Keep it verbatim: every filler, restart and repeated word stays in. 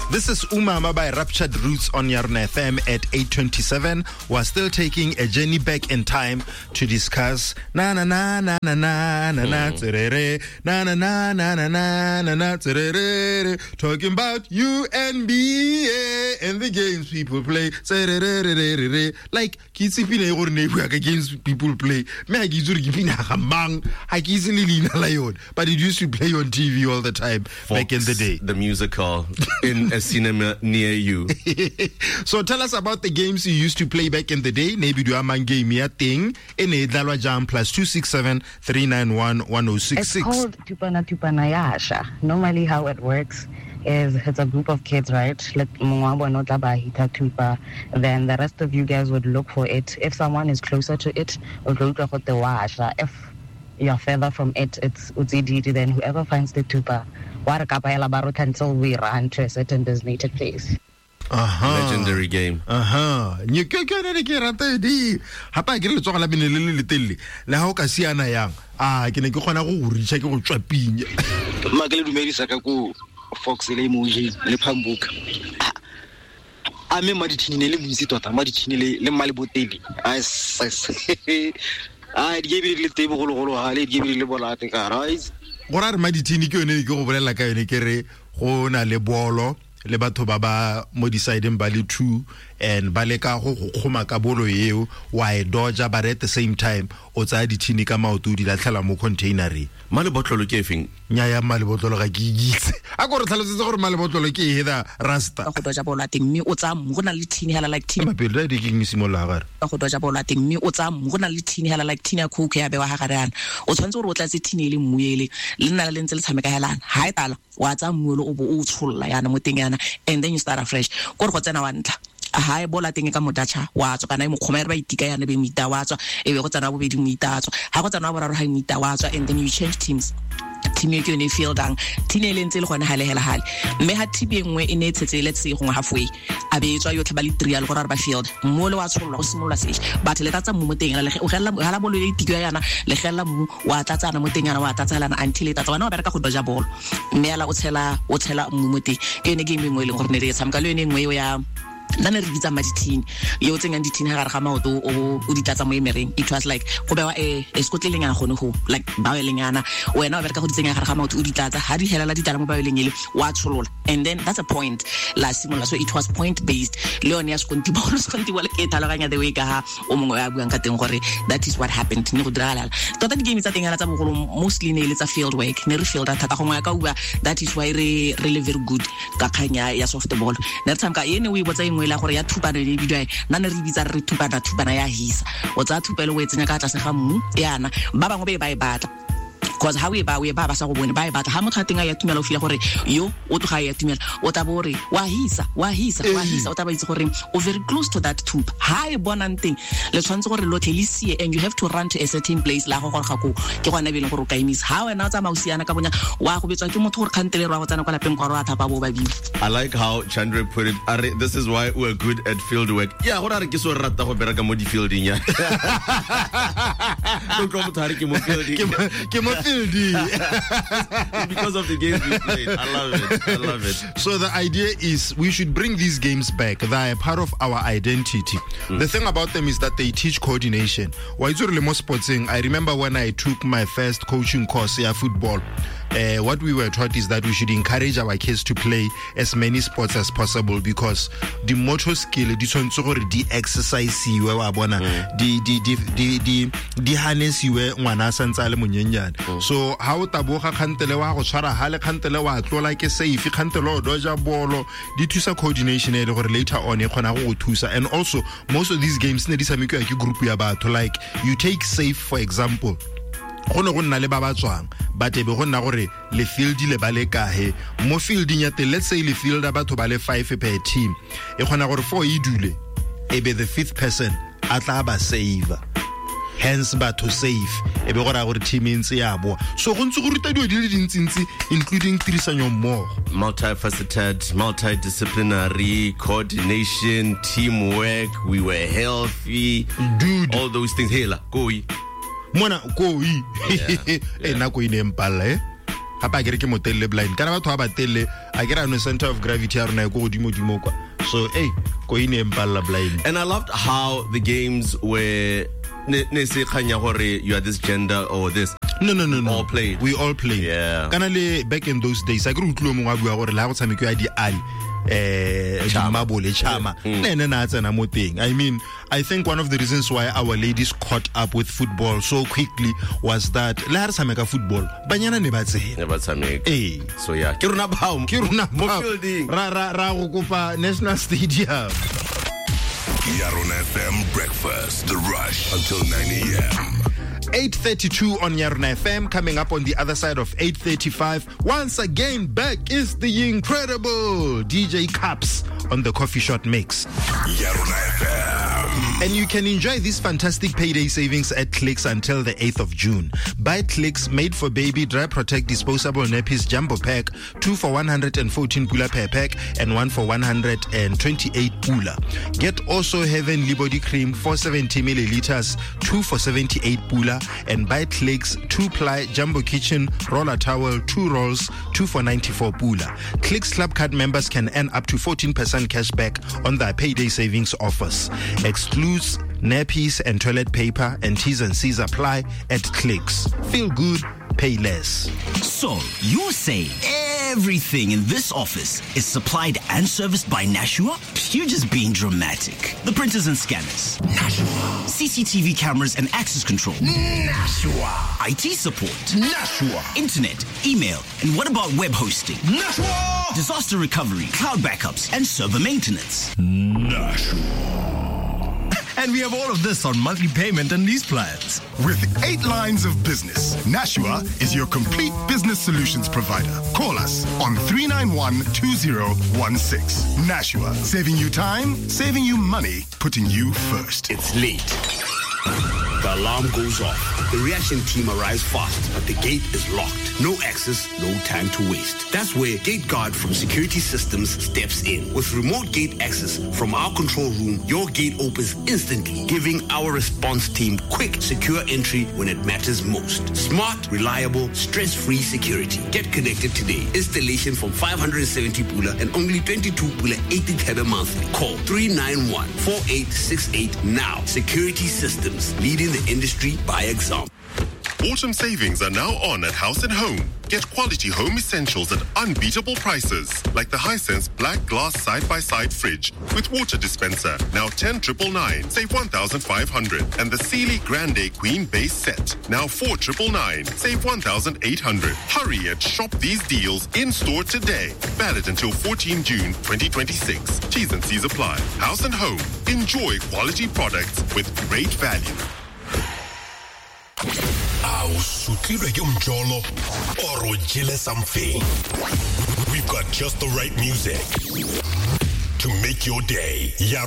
This is Umama by Raptured Roots on Yarna F M at eight twenty-seven. We're still taking a journey back in time to discuss na na na na na na na na tserere na na na na na na na na tserere, talking about you and me and the games people play tserere. Like kitsipina e gore ne bua ka games people play. Me ha ke itse ke pina ga mang ha ke itse le lina la yone, but it used to play on T V all the time Fox, back in the day. The musical in a cinema near you. So tell us about the games you used to play back in the day. Maybe do a man game ya thing in a dalwa jam plus two six seven three nine one one oh six six. It's called Tupana Tupana Yasha. Normally how it works is it's a group of kids, right? Like tupa. Then the rest of you guys would look for it. If someone is closer to it, would look for the washa. If you're further from it, it's Uzididi. Then whoever finds the tupa, until we run to a certain designated place. Uh-huh. Legendary game. Uh-huh. You can get it again. Hapa ke le tsogala bene le le telle. Le ha o ka siana yang. Ah, ke ne ke gona go reach ke go tswa pinya. Makele dumedisa ka go Fox le emoji le phambuka. A me ma ditshine le buisi tota, ma ditshine le le mali boteli. Ai ai di be le tebo go go ha le di be le bolate ka rise. Gora re ma ditshine ke yone ke go bolela ka yone ke re go na le bolo le batho ba ba mo deciding ba le two and ba le ka go go khoma ka bolo yeo wa e doja, but at the same time o tsa ditshine ka maoto di latlhela mo containere. Male botlolo ke efeng? Nya ya male botlolo ga ke itse. A go re tlhalosetse gore male botlolo ke e da rasta. Go doja bola teng mme o tsa mo go na le tshine hela like tin. Mapelo di ke ngsimolola gare. Go doja bola teng mme o tsa mo go na le tshine hela like tin ya coke ya bewa ga gare yana. O tshwantse gore o tlatse tshine le mmuele le nna le ntse le tshameka helana. Ha e tala wa tsa mmuelo o bo o tsholla yana mo teng yana, and then you start afresh. Go re go tsena wa ntla. Ha e bola teng ka modacha wa tswa kana mo khomere ba itika yana be mita wa tswa e be go tsana bo bedi mita tswa ha go tsana boraro ha mita wa tswa, and then you change teams. Team e ke ne field ang tine le ntse le gone hale hela hale mme ha tibi engwe e ne tsetse let's say go halfway a be tswa yo tlhaba le trial go rara ba field mo le wa tsholla go simola se but le tatsa mo moteng le o gella hala bolo le itika yana le gella mo wa tatsana mo teng yana wa tatsalana until tatsa wana ba bereka go doja bolo mme ala o tshela o tshela mo moteng ke ne game engwe le gore ne re tshamka le yone engwe ya nana re bitsa madithini yo tsengang dithini ha gare ga maoto o o ditatsa mo emereng. It was like go bewa e e skotleleng yana gone go like baweleng yana wena o bereka go ditsenga gare ga maoto o ditatsa ha di helela ditala mo baweleng ile wa tsholola, and then that's a point la simola. So it was point based. Leon ya skonti ba go skonti wala ke talaganya the way ka ha o mongwe ya buang ka teng gore that is what happened ne go dirala tota di game tsa teng yana tsa bogolo mostly ne le tsa field work ne re field thata go ngoya ka bua. That is why re really very good ka khanya ya softball ne re tsamka ene we botsa engwe la gore ya thupana le bidwa nna ne re bitsa re thupana thupana ya hisa o tsa thupelo o etsenya ka tlase ga mmu yana ba bangwe be ba e batla because how we ba we ba ba sa go bone ba e batla ha motho a tenga ya tumela o fila gore yo o tloga ya tumela o ta bore wa hisa wa hisa wa hisa o ta ba itse gore o very close to that tube ha e bona nteng le tshwantse gore lo thelisi, and you have to run to a certain place la go gore ga go ke gona be le gore o ka imisa ha wena o tsa mausiana ka bonya wa go betswa ke motho gore khantele rwa go tsana kwa lapeng kwa rwa thapa bo ba bi. I like how Chandra put it. Are, this is why we're good at field work. Yeah, go re ke so rata go bereka mo di fielding ya. Go go motho re ke mo fielding. Ke mo because of the games we played. I love it. I love it. So the idea is we should bring these games back. They are part of our identity. Mm. The thing about them is that they teach coordination. I remember when I took my first coaching course in football, uh, what we were taught is that we should encourage our kids to play as many sports as possible, because the motor skill, the exercise, the the the the the harness you ngwana santsa le monyenyane. So how taboga khantele wa go tshwara hale khantele wa tlola ke safe khantele o doja bolo di thusa coordination e le gore later on e khona go thusa. And also most of these games ne di tshamekwa ke group ya batho, like you take safe for example go ne go nna le ba ba tswang but e be go nna gore le field le ba le kahe mo fielding ya te, let's say le field batho ba le five per team e khona gore four e dule e be the fifth person atla ba save, hence batho safe e be gore gore team intse ya bo. So go ntse go ruta dio di le dintsintsi including tirisanyo mmogo, multifaceted, multidisciplinary, coordination, teamwork, we were healthy, dude, all those things. Hela go mona go e e na go ine mpalla e gapa ke re ke motelle blind kana batho ba batelle a ke ra no center of gravity ya rona go godimo dimo kwa so hey go ine empalla blind. And I loved how the games were ne se khanya gore you are this gender or this. No, no, no, no. All played. We all played. Yeah. Kana le back in those days, I grew to mo ga bua gore la go tshameka ya di ali eh mabole chama ne ne na tsena mo teng. I mean, I think one of the reasons why our ladies caught up with football so quickly was that la re tshameka football banyana ne ba tsena ne ba tshameka. Eh, so yeah, ke runa bao ke runa mo bao. building ra ra ra go kopa National Stadium. Yarona F M breakfast, the rush until nine a.m. eight thirty-two on Yarona F M. Coming up on the other side of eight thirty-five. Once again, back is the incredible D J Caps on the Coffee Shot Mix. Yarona F M. And you can enjoy these fantastic payday savings at Clicks until the eighth of June. Buy Clicks Made for Baby Dry Protect Disposable Nappies Jumbo Pack, two for one hundred fourteen pula per pack and one for one hundred twenty-eight pula. Get also Heavenly Body Cream for seventy milliliters, two for seventy-eight pula, and buy Clicks two-ply Jumbo Kitchen Roller Towel, two rolls, two for ninety-four pula. Clicks Club Card members can earn up to fourteen percent cash back on their payday savings offers. Excludes nappies and toilet paper, and T's and C's apply at Clicks. Feel good, pay less. So, you're saying everything in this office is supplied and serviced by Nashua? You're just being dramatic. The printers and scanners. Nashua. C C T V cameras and access control. Nashua. I T support. Nashua. Internet, email, and what about web hosting? Nashua. Disaster recovery, cloud backups, and server maintenance. Nashua. And we have all of this on monthly payment and lease plans. With eight lines of business, Nashua is your complete business solutions provider. Call us on three nine one, two zero one six. Nashua, saving you time, saving you money, putting you first. It's late. The alarm goes off. The reaction team arrives fast, but the gate is locked. No access, no time to waste. That's where Gate Guard from Security Systems steps in. With remote gate access from our control room, your gate opens instantly, giving our response team quick, secure entry when it matters most. Smart, reliable, stress-free security. Get connected today. Installation from five hundred seventy pula and only twenty-two pula eighty tebe monthly. Call three nine one, four eight six eight now. Security Systems, leading the industry by example. Autumn savings are now on at House and Home. Get quality home essentials at unbeatable prices, like the Hisense Black Glass Side-by-Side Fridge with water dispenser, now ten nine nine nine, save one thousand five hundred. And the Sealy Grande Queen Base Set, now four nine nine nine, save one thousand eight hundred. Hurry and shop these deals in-store today. Valid until fourteenth of June twenty twenty-six. T's and C's apply. House and Home. Enjoy quality products with great value. Awusutlilwe ke umjolo or ujile something. We've got just the right music to make your day.